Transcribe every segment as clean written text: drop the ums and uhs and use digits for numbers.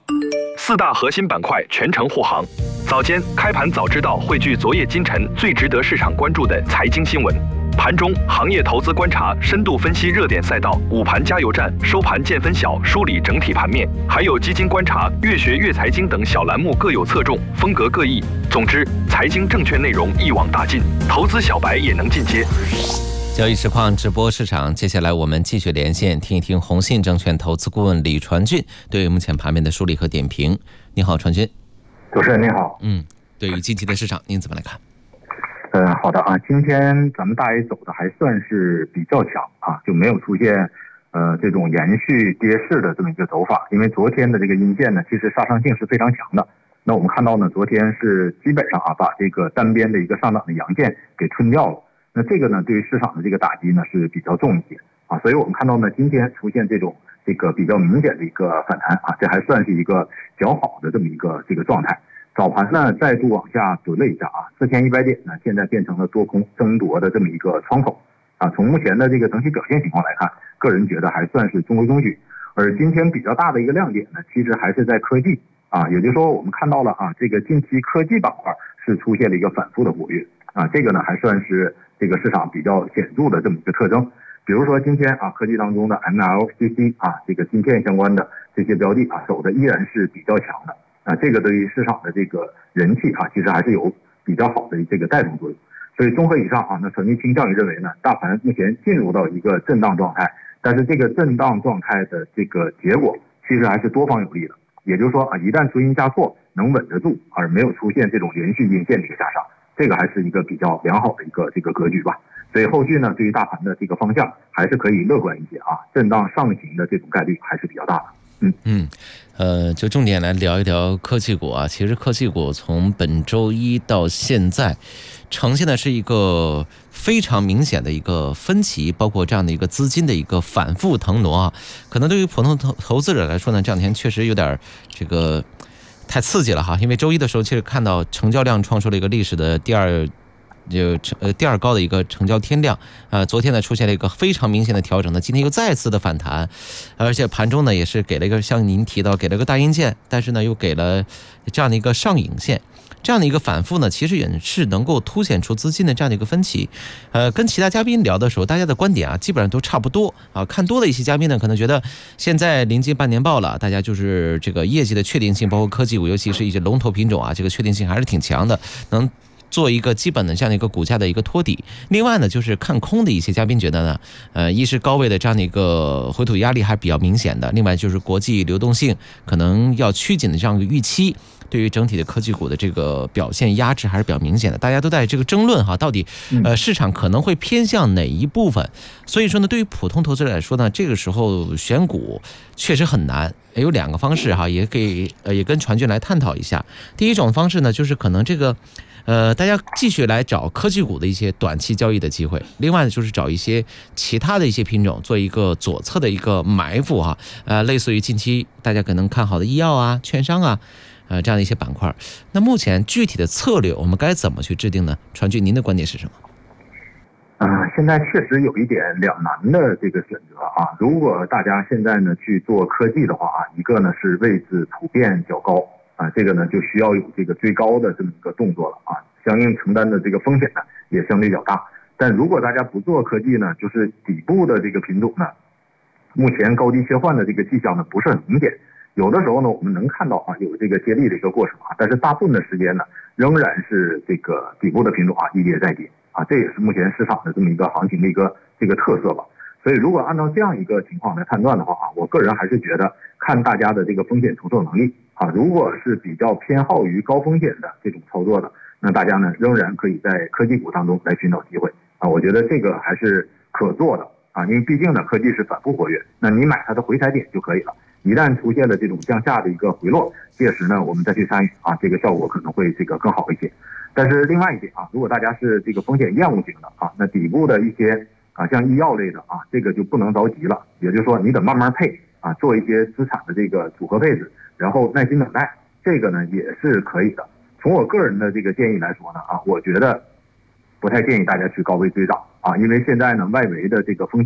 四大核心板块全程护航。早间开盘早知道汇聚昨夜今晨最值得市场关注的财经新闻。盘中行业投资观察深度分析热点赛道，午盘加油站，收盘见分晓，梳理整体盘面，还有基金观察、越学越财经等小栏目各有侧重，风格各异。总之，财经证券内容一网打尽，投资小白也能进阶。 交易实况直播市场，接下来我们继续连线听一听宏信证券投资顾问李传俊对目前盘面的梳理和点评。你好，传俊。 主持人你好。 对于近期的市场您怎么来看？ 好的啊，今天咱们大 A 走的还算是比较强啊，就没有出现这种延续跌势的这么一个走法。因为昨天的这个阴线呢，其实杀伤性是非常强的。那我们看到呢，昨天是基本上把这个单边的一个上涨的阳线给吞掉了。那这个呢，对于市场的这个打击呢是比较重一些啊。所以我们看到呢，今天出现这种比较明显的一个反弹啊，这还算是一个较好的这么一个状态。早盘呢再度往下蹲了一下啊，4100点呢现在变成了多空争夺的这么一个窗口啊。从目前的这个整体表现情况来看，个人觉得还算是中规中矩。而今天比较大的一个亮点呢，其实还是在科技啊，也就是说我们看到了啊，这个近期科技板块是出现了一个反复的活跃啊，这个呢还算是这个市场比较显著的这么一个特征。比如说今天啊，科技当中的 MLCC 啊，这个芯片相关的这些标的啊，走的依然是比较强的。这个对于市场的这个人气啊，其实还是有比较好的这个带动作用。所以综合以上啊，那传媒倾向于认为呢，大盘目前进入到一个震荡状态，但是这个震荡状态的这个结果其实还是多方有利的。也就是说啊，一旦出阴下挫能稳得住，而没有出现这种连续阴线的一个下杀，这个还是一个比较良好的一个格局吧。所以后续呢，对于大盘的这个方向还是可以乐观一些啊，震荡上行的这种概率还是比较大的。 就重点来聊一聊科技股啊。其实科技股从本周一到现在，呈现的是一个非常明显的一个分歧，包括这样的一个资金的一个反复腾挪啊。可能对于普通投资者来说呢，这两天确实有点这个太刺激了哈。因为周一的时候，其实看到成交量创出了一个历史的第二高的一个成交天量，昨天呢出现了一个非常明显的调整呢，今天又再次的反弹，而且盘中呢也是给了一个像您提到给了个大阴线，但是呢又给了这样的一个上影线，这样的一个反复呢，其实也是能够凸显出资金的这样的一个分歧。跟其他嘉宾聊的时候，大家的观点啊基本上都差不多啊。看多的一些嘉宾呢，可能觉得现在临近半年报了，大家就是这个业绩的确定性，包括科技股，尤其是一些龙头品种啊，这个确定性还是挺强的，能做一个基本的这样的一个股价的一个托底。另外呢，就是看空的一些嘉宾觉得呢，一是高位的这样的一个回吐压力还比较明显的，另外就是国际流动性可能要趋紧的这样一个预期，对于整体的科技股的这个表现压制还是比较明显的。大家都在这个争论哈，到底市场可能会偏向哪一部分。所以说呢，对于普通投资者来说呢，这个时候选股确实很难。有两个方式哈，也跟传俊来探讨一下。第一种方式呢，就是可能这个大家继续来找科技股的一些短期交易的机会，另外呢就是找一些其他的一些品种做一个左侧的一个埋伏哈，类似于近期大家可能看好的医药啊、券商啊，这样的一些板块。那目前具体的策略我们该怎么去制定呢？传俊，您的观点是什么？ 现在确实有一点两难的这个选择啊。如果大家现在呢去做科技的话啊，一个呢是位置普遍较高啊，这个呢就需要有这个追高的这么一个动作了啊，相应承担的这个风险呢也相对较大。但如果大家不做科技呢，就是底部的这个品种呢，目前高低切换的这个迹象呢不是很明显。有的时候呢我们能看到啊有这个接力的一个过程啊，但是大部分的时间呢仍然是这个底部的品种啊一跌再跌啊，这也是目前市场的这么一个行情的一个这个特色吧。所以如果按照这样一个情况来判断的话啊，我个人还是觉得看大家的这个风险承受能力啊，如果是比较偏好于高风险的这种操作的，那大家呢仍然可以在科技股当中来寻找机会啊，我觉得这个还是可做的啊，因为毕竟呢科技是反复活跃，那你买它的回踩点就可以了。一旦出现了这种向下的一个回落，届时呢我们再去参与啊，这个效果可能会这个更好一些。但是另外一点啊，如果大家是这个风险厌恶型的啊，那底部的一些啊像医药类的啊，这个就不能着急了，也就是说你得慢慢配啊，做一些资产的这个组合配置，然后耐心等待，这个呢也是可以的。从我个人的这个建议来说呢啊，我觉得不太建议大家去高位追涨啊，因为现在呢外围的这个风险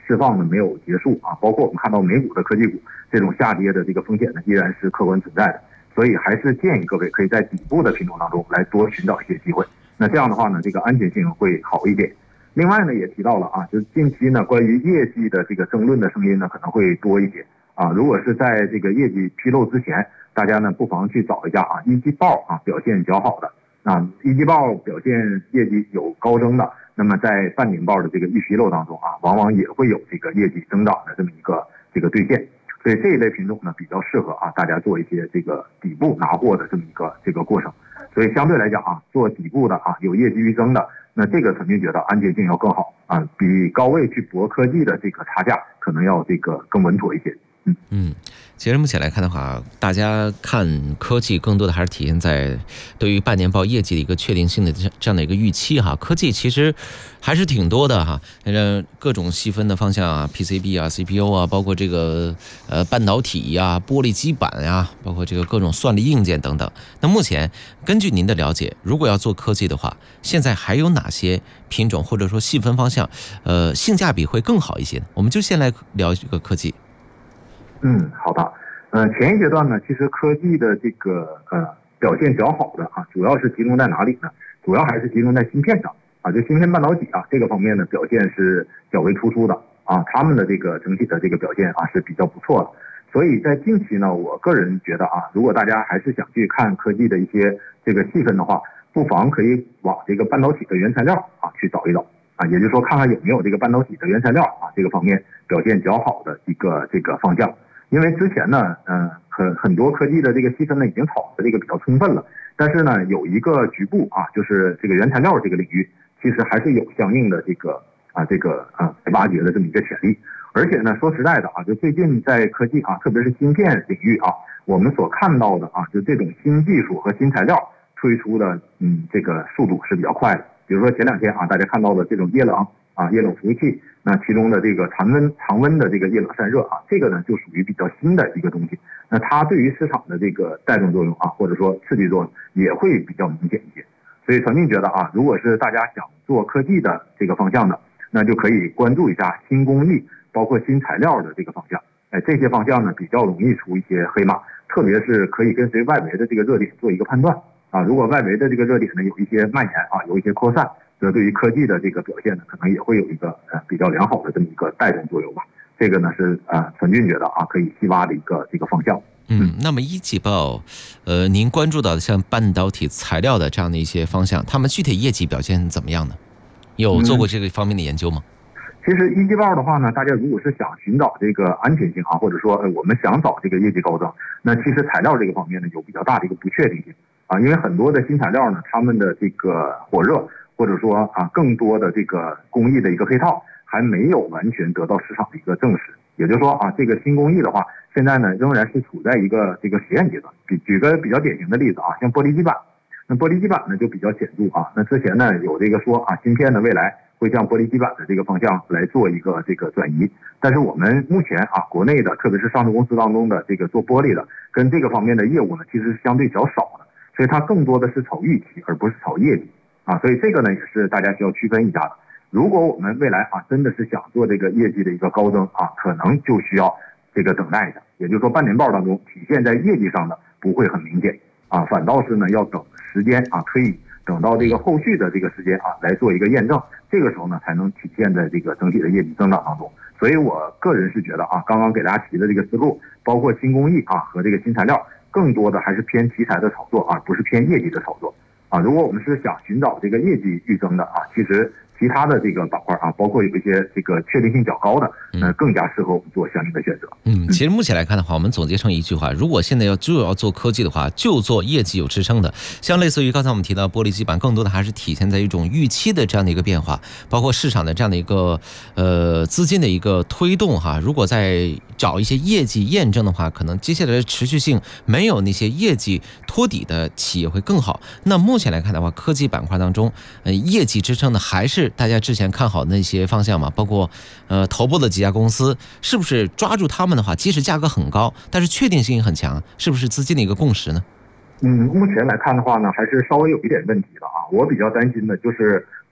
释放呢没有结束啊，包括我们看到美股的科技股这种下跌的这个风险呢依然是客观存在的，所以还是建议各位可以在底部的品种当中来多寻找一些机会。那这样的话呢，这个安全性会好一点。另外呢，也提到了啊，就是近期呢关于业绩的这个争论的声音呢可能会多一些啊。如果是在这个业绩披露之前，大家呢不妨去找一下啊一季报啊表现较好的啊，一季报表现业绩有高增的，那么在半年报的这个预披露当中啊，往往也会有这个业绩增长的这么一个这个兑现。所以这一类品种呢比较适合啊大家做一些这个底部拿货的这么一个这个过程。所以相对来讲啊，做底部的啊有业绩预增的，那这个曾经觉得安全性要更好啊，比高位去搏科技的这个差价可能要这个更稳妥一些。 其实目前来看的话，大家看科技更多的还是体现在对于半年报业绩的一个确定性的这样的一个预期哈。科技其实还是挺多的哈，各种细分的方向啊 ，PCB 啊、CPU 啊，包括这个半导体呀、玻璃基板呀，包括这个各种算力硬件等等。那目前根据您的了解，如果要做科技的话，现在还有哪些品种或者说细分方向，性价比会更好一些呢？我们就先来聊这个科技。 好的。前一阶段呢，其实科技的这个表现较好的啊，主要是集中在哪里呢？主要还是集中在芯片上啊，就芯片半导体啊这个方面的表现是较为突出的啊，他们的这个整体的这个表现啊是比较不错的。所以在近期呢，我个人觉得啊，如果大家还是想去看科技的一些这个细分的话，不妨可以往这个半导体的原材料啊去找一找啊，也就是说看看有没有这个半导体的原材料啊这个方面表现较好的一个这个方向。因为之前呢，很多科技的这个细分呢已经炒的这个比较充分了，但是呢有一个局部啊，就是这个原材料这个领域，其实还是有相应的这个挖掘的这么一个潜力。而且呢，说实在的啊，就最近在科技啊，特别是芯片领域啊，我们所看到的啊，就这种新技术和新材料推出的，这个速度是比较快的。比如说前2天啊，大家看到的这种液冷服务器，那其中的这个常温的这个液冷散热啊，这个呢就属于比较新的一个东西。那它对于市场的这个带动作用啊，或者说刺激作用也会比较明显一些。所以传进觉得啊，如果是大家想做科技的这个方向的，那就可以关注一下新工艺，包括新材料的这个方向。这些方向呢比较容易出一些黑马，特别是可以跟随外围的这个热点做一个判断啊。如果外围的这个热点呢有一些蔓延啊，有一些扩散，这对于科技的这个表现呢，可能也会有一个比较良好的这么一个带动作用吧。这个呢是陈俊觉得啊可以细挖的一个这个方向。 那么一季报，您关注到的像半导体材料的这样的一些方向，他们具体业绩表现怎么样呢？有做过这个方面的研究吗？ 其实一季报的话呢，大家如果是想寻找这个安全性啊，或者说我们想找这个业绩高增，那其实材料这个方面呢有比较大的一个不确定性啊，因为很多的新材料呢，他们的这个火热或者说更多的这个工艺的一个配套还没有完全得到市场的一个证实。也就是说啊，这个新工艺的话，现在呢仍然是处在一个这个实验阶段。举个比较典型的例子啊，像玻璃基板，那玻璃基板呢就比较显著啊。那之前呢有这个说啊，芯片的未来会向玻璃基板的这个方向来做一个这个转移，但是我们目前啊，国内的特别是上市公司当中的这个做玻璃的，跟这个方面的业务呢，其实是相对较少的，所以它更多的是炒预期，而不是炒业绩啊。所以这个呢也是大家需要区分一下的。如果我们未来啊真的是想做这个业绩的一个高增啊，可能就需要这个等待一下，也就是说半年报当中体现在业绩上的不会很明显啊，反倒是呢要等时间啊推移，等到这个后续的这个时间啊来做一个验证，这个时候呢才能体现在这个整体的业绩增长当中。所以我个人是觉得啊，刚刚给大家提的这个思路，包括新工艺啊和这个新材料，更多的还是偏题材的炒作啊，不是偏业绩的炒作啊。如果我们是想寻找这个业绩预增的啊，其实其他的这个板块啊，包括有一些这个确定性较高的，更加适合我们做相应的选择。 其实目前来看的话，我们总结成一句话：如果现在要做科技的话，就做业绩有支撑的。像类似于刚才我们提到玻璃基板，更多的还是体现在一种预期的这样的一个变化，包括市场的这样的一个资金的一个推动哈。如果再找一些业绩验证的话，可能接下来的持续性没有那些业绩托底的企业会更好。那目前来看的话，科技板块当中，业绩支撑的还是大家之前看好的那些方向嘛，包括头部的几家公司，是不是抓住他们的话，即使价格很高，但是确定性很强，是不是资金的一个共识呢？ 目前来看的话呢，还是稍微有一点问题了啊。我比较担心的就是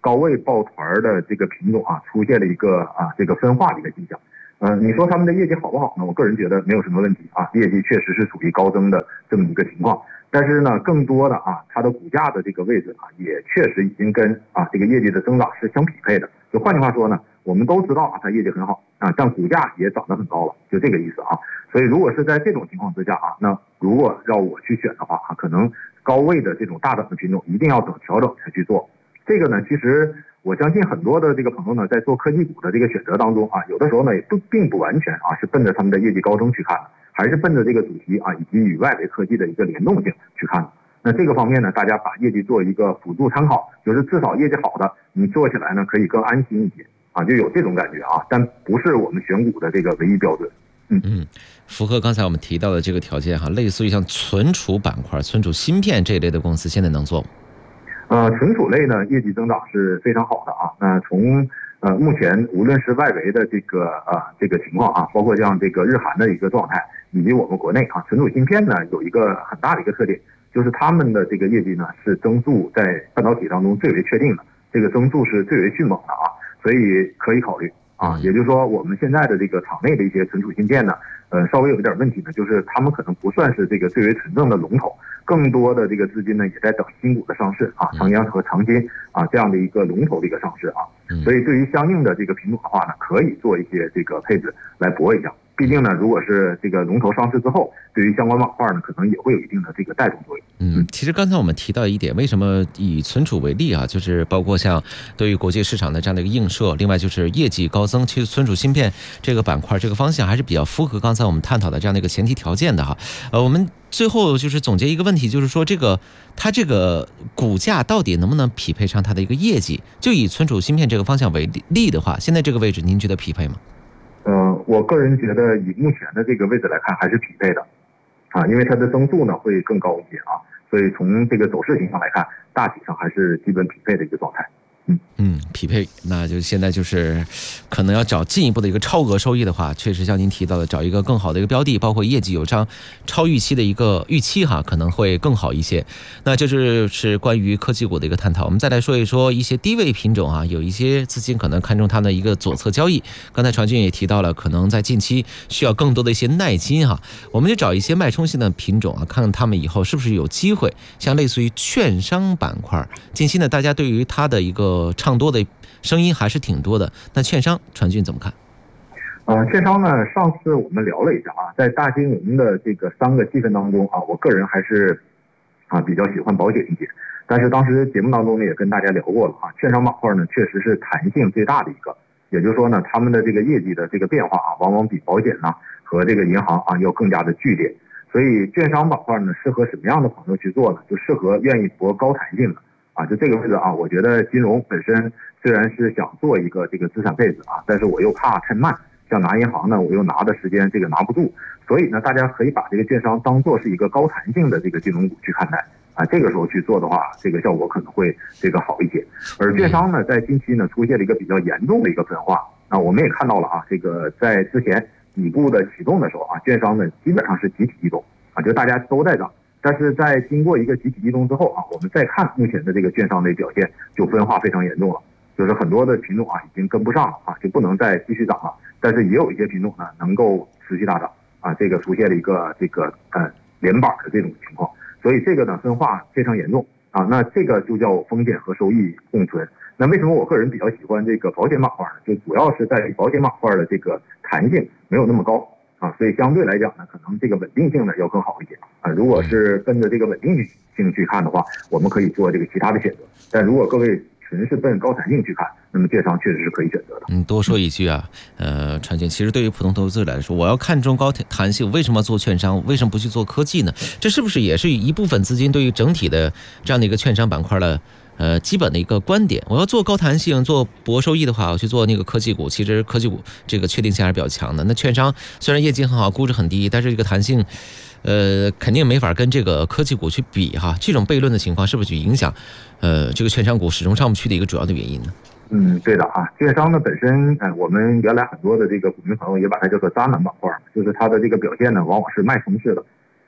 高位抱团的这个品种啊，出现了一个这个分化的一个迹象。你说他们的业绩好不好呢？我个人觉得没有什么问题啊，业绩确实是属于高增的这么一个情况。但是呢，更多的它的股价的这个位置也确实已经跟这个业绩的增长是相匹配的。就换句话说呢，我们都知道它业绩很好但股价也涨得很高了，就这个意思啊。所以如果是在这种情况之下那如果让我去选的话可能高位的这种大涨的品种一定要等调整才去做。这个呢，其实我相信很多的这个朋友呢，在做科技股的这个选择当中有的时候呢也并不完全是奔着他们的业绩高增去看的，还是奔着这个主题以及与外围科技的一个联动性去看的。那这个方面呢，大家把业绩做一个辅助参考，就是至少业绩好的你做起来呢可以更安心一些就有这种感觉但不是我们选股的这个唯一标准。 符合刚才我们提到的这个条件类似于像存储板块、存储芯片这一类的公司，现在能做吗？ 存储类呢，业绩增长是非常好的那从目前无论是外围的这个情况包括像这个日韩的一个状态，以及我们国内存储芯片呢有一个很大的一个特点，就是他们的这个业绩呢是增速在半导体当中最为确定的，这个增速是最为迅猛的所以可以考虑也就是说我们现在的这个厂内的一些存储芯片呢稍微有一点问题呢，就是他们可能不算是这个最为纯正的龙头，更多的这个资金呢也在等新股的上市长江和长金这样的一个龙头的一个上市所以对于相应的这个品种的话呢，可以做一些这个配置来搏一下。毕竟呢，如果是这个龙头上市之后，对于相关板块呢，可能也会有一定的这个带动作用。 其实刚才我们提到一点，为什么以存储为例就是包括像对于国际市场的这样的一个映射，另外就是业绩高增，其实存储芯片这个板块这个方向还是比较符合刚才我们探讨的这样的一个前提条件的我们最后就是总结一个问题，就是说它这个股价到底能不能匹配上它的一个业绩？就以存储芯片这个方向为例的话，现在这个位置您觉得匹配吗？ 我个人觉得以目前的这个位置来看还是匹配的因为它的增速呢会更高一些所以从这个走势形象来看，大体上还是基本匹配的一个状态。 匹配，那就现在就是可能要找进一步的一个超额收益的话，确实像您提到的，找一个更好的一个标的，包括业绩有超预期的一个预期可能会更好一些。那就是关于科技股的一个探讨。我们再来说一说一些低位品种有一些资金可能看中它的一个左侧交易。刚才传俊也提到了，可能在近期需要更多的一些耐金我们就找一些脉冲性的品种看看他们以后是不是有机会，像类似于券商板块，近期呢大家对于它的一个唱多的声音还是挺多的。那券商，传俊怎么看？ 券商呢，上次我们聊了一下在大金融的这个3个细分当中我个人还是比较喜欢保险一些。但是当时节目当中呢也跟大家聊过了券商板块呢确实是弹性最大的一个，也就是说呢，他们的这个业绩的这个变化往往比保险呢和这个银行要更加的剧烈。所以券商板块呢适合什么样的朋友去做呢？就适合愿意搏高弹性的就这个位置我觉得金融本身虽然是想做一个这个资产配置但是我又怕太慢，像拿银行呢我又拿的时间这个拿不住，所以呢大家可以把这个券商当做是一个高弹性的这个金融股去看待这个时候去做的话，这个效果可能会这个好一些。而券商呢在近期呢出现了一个比较严重的一个分化我们也看到了这个在之前底部的启动的时候券商呢基本上是集体异动就大家都在涨。但是在经过一个集体异动之后我们再看目前的这个券商的表现，就分化非常严重了，就是很多的品种已经跟不上了就不能再继续涨了。但是也有一些品种呢能够持续大涨这个出现了一个这个连板的这种情况，所以这个呢分化非常严重那这个就叫风险和收益共存。那为什么我个人比较喜欢这个保险板块呢？就主要是在于保险板块的这个弹性没有那么高所以相对来讲呢，可能这个稳定性呢要更好一些如果是跟着这个稳定性去看的话，我们可以做这个其他的选择。但如果各位纯是奔高弹性去看，那么券商确实是可以选择的。 多说一句传俊，其实对于普通投资者来说，我要看中高弹性，为什么做券商？为什么不去做科技呢？这是不是也是一部分资金对于整体的这样的一个券商板块的基本的一个观点？我要做高弹性、做博收益的话，我去做那个科技股。其实科技股这个确定性还是比较强的。那券商虽然业绩很好，估值很低，但是这个弹性，肯定没法跟这个科技股去比这种悖论的情况，是不是去影响这个券商股始终上不去的一个主要的原因呢？ 对的券商呢本身我们原来很多的这个股民朋友也把它叫做渣男板块，就是它的这个表现呢往往是脉冲式的，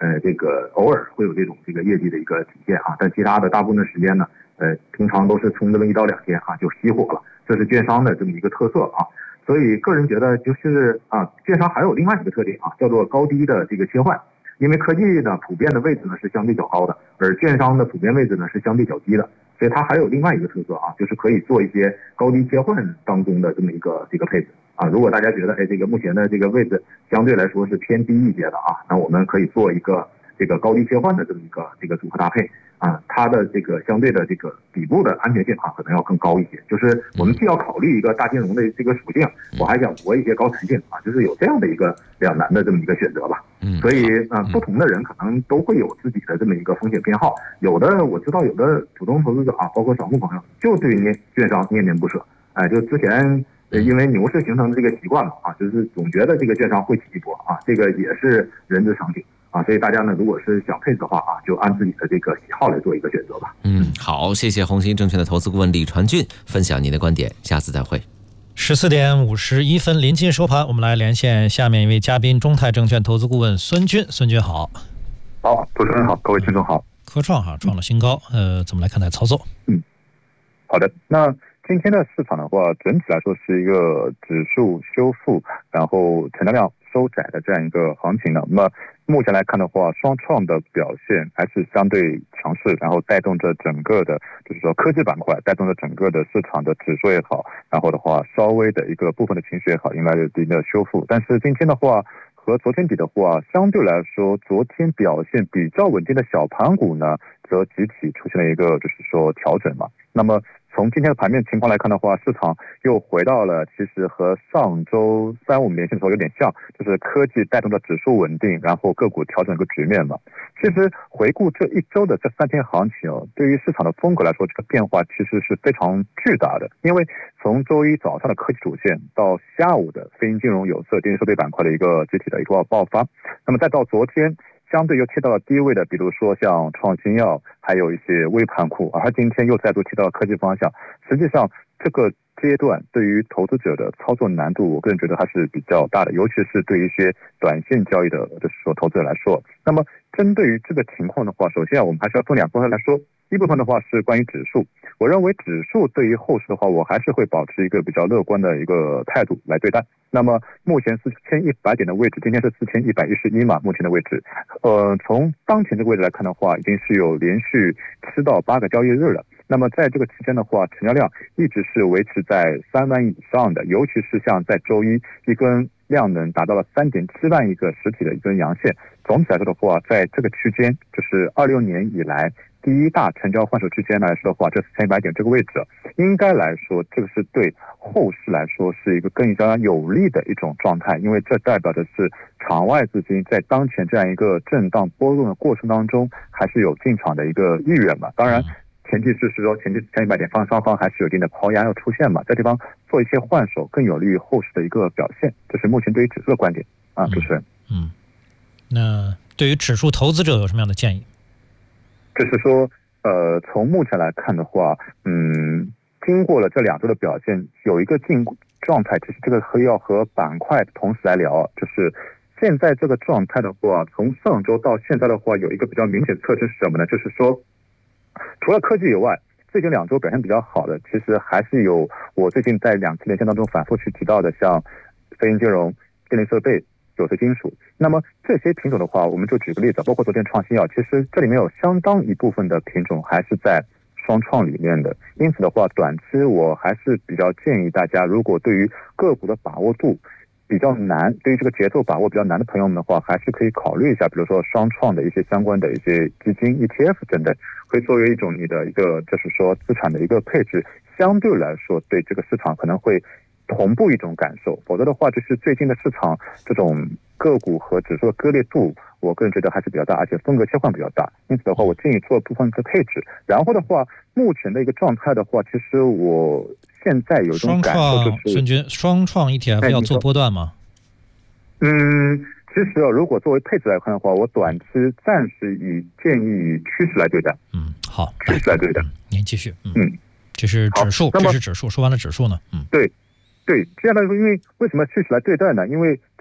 这个偶尔会有这种这个业绩的一个体现啊，但其他的大部分的时间呢，平常都是冲这么1到2天啊就熄火了，这是券商的这么一个特色啊。所以个人觉得就是券商还有另外一个特点啊，叫做高低的这个切换。因为科技呢普遍的位置呢是相对较高的，而券商的普遍位置呢是相对较低的，所以它还有另外一个特色啊，就是可以做一些高低切换当中的这么一个配置啊。如果大家觉得这个目前的这个位置相对来说是偏低一些的啊，那我们可以做一个这个高低切换的这么一个组合搭配啊，它的这个相对的这个底部的安全性可能要更高一些。就是我们既要考虑一个大金融的这个属性，我还想搏一些高弹性啊，就是有这样的一个两难的这么一个选择吧。所以不同的人可能都会有自己的这么一个风险偏好。有的我知道，有的普通投资者包括散户朋友就对券商念念不舍。就之前因为牛市形成的这个习惯嘛就是总觉得这个券商会起一波这个也是人之常情。所以大家呢，如果是想配置的话就按自己的这个喜好来做一个选择吧。 好，谢谢红星证券的投资顾问李传俊分享您的观点，下次再会。 14点51分，临近收盘，我们来连线下面一位嘉宾，中泰证券投资顾问孙军。孙军好。 好，主持人好，各位听众好。 科创创了新高，怎么来看待操作？ 好的，那今天的市场的话，整体来说是一个指数修复，然后成交量收窄的这样一个行情呢。那么目前来看的话，双创的表现还是相对强势，然后带动着整个的，就是说科技板块带动着整个的市场的指数也好，然后的话稍微的一个部分的情绪也好，迎来了一定的修复。但是今天的话和昨天比的话，相对来说昨天表现比较稳定的小盘股呢，则集体出现了一个就是说调整嘛。那么从今天的盘面情况来看的话，市场又回到了其实和上周3、5连线的时候有点像，就是科技带动的指数稳定，然后个股调整个局面嘛。其实回顾这一周的这3天行情对于市场的风格来说，这个变化其实是非常巨大的。因为从周一早上的科技主线到下午的非银金融有色电信设备板块的一个集体的一个爆发，那么再到昨天相对又贴到了低位的，比如说像创新药，还有一些微盘股，而今天又再度贴到了科技方向。实际上这个阶段对于投资者的操作难度，我个人觉得还是比较大的，尤其是对于一些短线交易的就是说投资者来说。那么针对于这个情况的话，首先我们还是要分2部分来说。一部分的话是关于指数，我认为指数对于后市的话，我还是会保持一个比较乐观的一个态度来对待。那么目前4100点的位置，今天是4111嘛，目前的位置，从当前这个位置来看的话，已经是有连续7到8个交易日了。那么在这个期间的话，成交量一直是维持在3万以上的，尤其是像在周一一根量能达到了3.7万一个实体的一根阳线。总体来说的话，在这个区间，就是26年以来第一大成交换手区间来说的话，这4100点这个位置，应该来说这个是对后市来说是一个更加有利的一种状态，因为这代表的是场外资金在当前这样一个震荡波动的过程当中，还是有进场的一个意愿嘛。当然前提是说前期1100点双方还是有一定的抛压要出现嘛，这地方做一些换手更有利于后市的一个表现，这是目前对于指数的观点主持人。 那对于指数投资者有什么样的建议？ 就是说从目前来看的话，经过了这2周的表现，有一个状态，其实这个要和板块同时来聊，就是现在这个状态的话，从上周到现在的话，有一个比较明显的特征是什么呢？就是说除了科技以外，最近2周表现比较好的，其实还是有我最近在2次连线当中反复去提到的，像非银金融、电力设备、有色金属。那么这些品种的话，我们就举个例子，包括昨天创新药，其实这里面有相当一部分的品种还是在双创里面的。因此的话，短期我还是比较建议大家，如果对于个股的把握度比较难，对于这个节奏把握比较难的朋友们的话，还是可以考虑一下，比如说双创的一些相关的一些基金 ETF 等等，会作为一种你的一个就是说资产的一个配置，相对来说对这个市场可能会同步一种感受。否则的话，就是最近的市场这种个股和指数的割裂度，我个人觉得还是比较大，而且风格切换比较大。因此的话，我建议做部分的配置。然后的话，目前的一个状态的话，其实我现在有一种感受，就是双创 ETF 要做波段吗？ 其实如果作为配置来看的话，我短期暂时建议以趋势来对待。 好， 趋势来对待。 您继续。这是指数，这是指数。说完了指数呢？ 对，接下来说，因为为什么趋势来对待呢？因为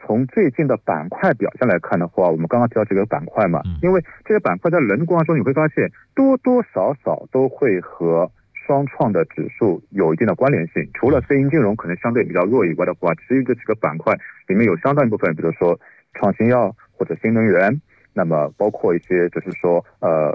从最近的板块表现来看的话，我们刚刚提到这个板块嘛，因为这些板块在轮动过程中，你会发现多多少少都会和双创的指数有一定的关联性。除了非银金融可能相对比较弱以外的话，其余这几个板块里面有相当一部分，比如说创新药或者新能源，那么包括一些就是说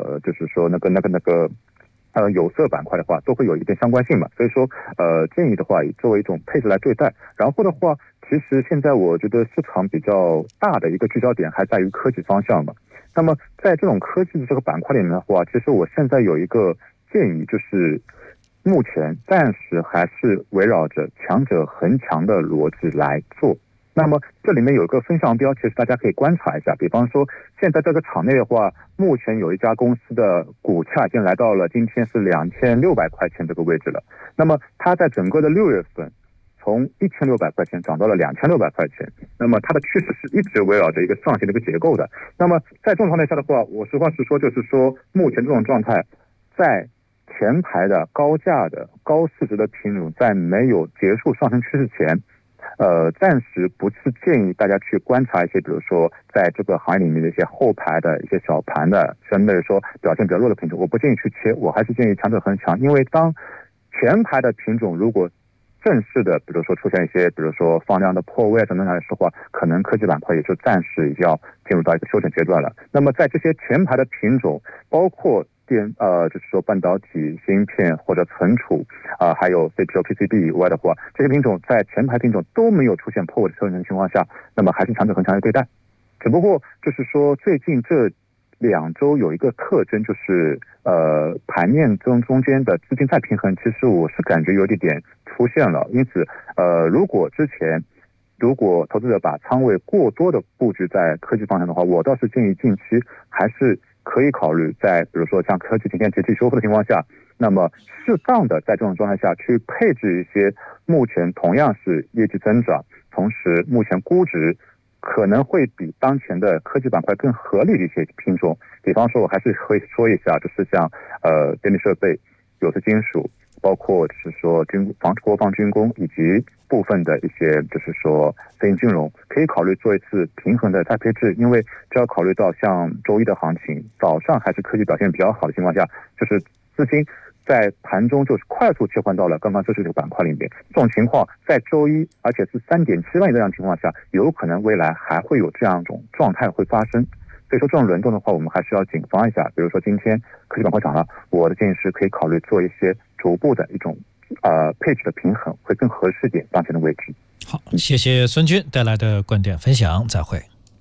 有色板块的话，都会有一定相关性嘛。所以说建议的话以作为一种配置来对待。然后的话，其实现在我觉得市场比较大的一个聚焦点还在于科技方向嘛。那么在这种科技的这个板块里面的话，其实我现在有一个建议，就是目前暂时还是围绕着强者恒强的逻辑来做。那么这里面有一个分项标，其实大家可以观察一下。比方说现在这个场内的话，目前有一家公司的股价已经来到了今天是2600块钱这个位置了。那么它在整个的6月份从1600块钱涨到了2600块钱，那么它的趋势是一直围绕着一个上行的一个结构的。那么在这种状态下的话，我实话实说，就是说目前这种状态，在前排的高价的高市值的品种在没有结束上升趋势前，暂时不是建议大家去观察一些，比如说在这个行业里面的一些后排的一些小盘的相对来说表现比较弱的品种，我不建议去切，我还是建议强者恒强。因为当前排的品种如果正式的比如说出现一些比如说放量的破位等等来说的话，可能科技板块也就暂时已经要进入到一个休整阶段了。那么在这些前排的品种，包括就是说半导体芯片或者存储还有 CPU PCB 以外的话，这些品种在前排品种都没有出现破位的修正情况下，那么还是强者恒强的对待。只不过就是说最近这2周有一个特征，就是盘面中间的资金再平衡，其实我是感觉有点出现了。因此如果投资者把仓位过多的布局在科技方向的话，我倒是建议近期还是可以考虑在比如说像科技今天集体修复的情况下，那么适当的在这种状态下去配置一些目前同样是业绩增长，同时目前估值可能会比当前的科技板块更合理的一些品种。比方说我还是会说一下，就是像电力设备、有色金属，包括就是说国防军工以及部分的一些就是说非银金融，可以考虑做一次平衡的再配置。因为只要考虑到像周一的行情，早上还是科技表现比较好的情况下，就是资金在盘中就是快速切换到了刚刚这个板块里面。这种情况在周一而且是3.7万亿这样的情况下，有可能未来还会有这样一种状态会发生。所以说这种轮动的话，我们还是要谨防一下。比如说今天科技板块涨了，我的建议是可以考虑做一些逐步的一种配置的平衡，会更合适点当前的位置。 好，谢谢孙军带来的观点分享，再会。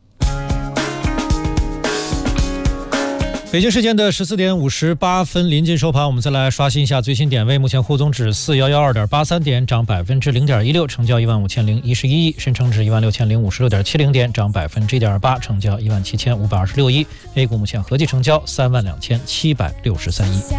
北京时间的14点58分，临近收盘，我们再来刷新一下最新点位。目前沪综指4112.83点，涨0.16%，成交15011亿；深成指16056.70点，涨1.18%，成交17526亿；A 股目前合计成交32763亿。